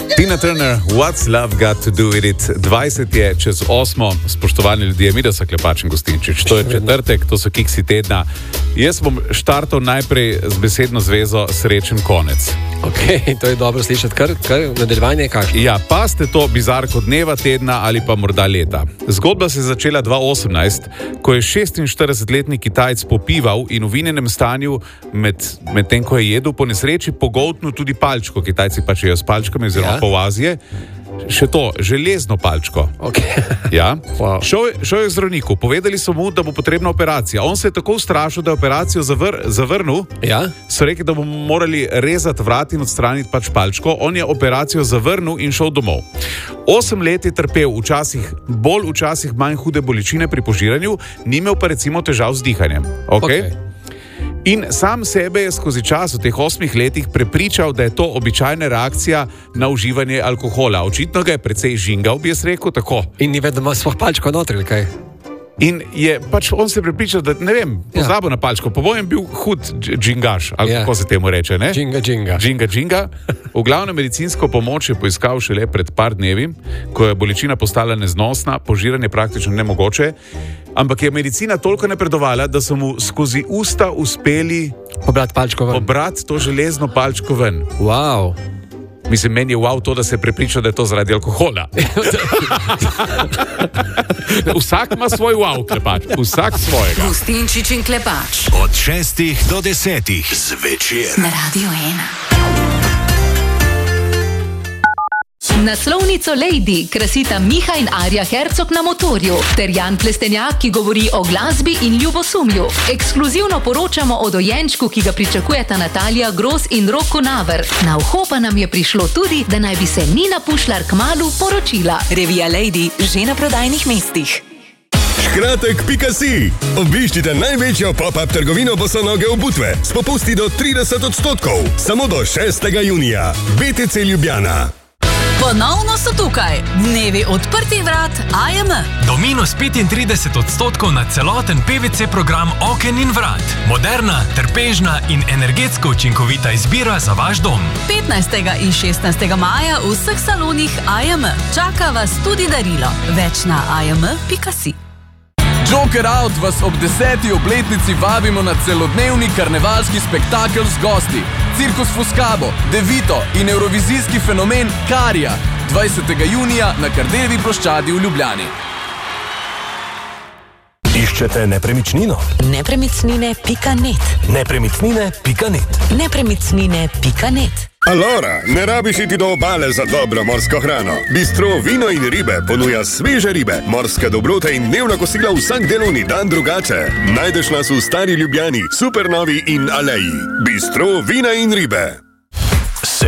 Tina Turner, What's Love Got to Do With It? 20 je čez 8. Spoštovani ljudje, mi da so Klepač in Gostinčič. To je četrtek, to so kiksi tedna. Jaz bom štartal najprej z besedno zvezo srečen konec. Ok, to je dobro slišati. Kar nadaljevanje je kakšno? Ja, pa ste to bizarko dneva, tedna ali pa morda leta. Zgodba se je začela 2018, ko je 46-letni Kitajec popival in v vinjenem stanju med tem, ko je jedel, po nesreči pogoltnil tudi palčko. Kitajci pač jejo s palčkami, oziroma pol Azije. Še to, železno palčko. Okay. Ja? Wow. Šel je k zdravniku, povedali so mu, da bo potrebna operacija. On se je tako ustrašil, da je operacijo zavrnil. Ja? So rekli, da bomo morali rezati vrat in odstraniti pač palčko. On je operacijo zavrnil in šel domov. 8 let je trpel, včasih manj hude bolečine pri požiranju, ni imel pa recimo težav z dihanjem. Okay? In sam sebe je skozi čas v teh 8 letih prepričal, da je to običajna reakcija na uživanje alkohola. Očitno ga je precej žingal, bi jaz rekel, tako. In ni vedno ima svoj palčko notri, ali kaj? In je pač on se prepričal, da ne vem, pozabil na palčko. Po mojem bil hud džingaš, ali kako se temu reče, ne? Džinga. V glavno medicinsko pomoč je poiskal šele pred par dnevi, ko je bolečina postala neznosna, požiranje praktično nemogoče, ampak je medicina toliko napredovala, da so mu skozi usta uspeli pobrati to železno palčko ven. Wow. Mislim, meni je wow to, da se je prepričal, da je to zaradi alkohola. Vsak ima svoj wow, Klepač. Vsak svojega. Gostinčič in Klepač. Od 6 do 10 zvečer. Na Radio 1. Naslovnico Lady krasita Miha in Arja Hercog na motorju ter Jan Plestenjak, ki govori o glasbi in ljubosumju. Ekskluzivno poročamo o dojenčku, ki ga pričakujeta Natalija Gros in Roko Naver. Na uho pa nam je prišlo tudi, da naj bi se Nina Pušlar kmalu poročila. Revija Lady že na prodajnih mestih. Škratek.si. Obiščite največjo pop-up trgovino bosonoge obutve s popusti do 30%. Samo do 6. junija. BTC Ljubljana. Ponovno so tukaj. Dnevi odprtih vrat AJM. Do minus 35% na celoten PVC program oken in vrat. Moderna, trpežna in energetsko učinkovita izbira za vaš dom. 15. in 16. maja v vseh salonih AJM. Čaka vas tudi darilo. Več na ajm.si. Joker Out vas ob 10. obletnici vabimo na celodnevni karnevalski spektakel z gosti. Cirkus Fuscabo, Devito in evrovizijski fenomen Karija. 20. junija na Kardeljevi ploščadi v Ljubljani. Iščete nepremičnino? Nepremičnine.net. Nepremičnine.net. Nepremičnine.net. Alora, ne rabiš iti do obale za dobro morsko hrano. Bistro Vino in ribe ponuja sveže ribe, morske dobrote in dnevna kosila vsak delovni dan drugače. Najdeš nas v Stari Ljubljani, Supernovi in Aleji. Bistro Vina in ribe.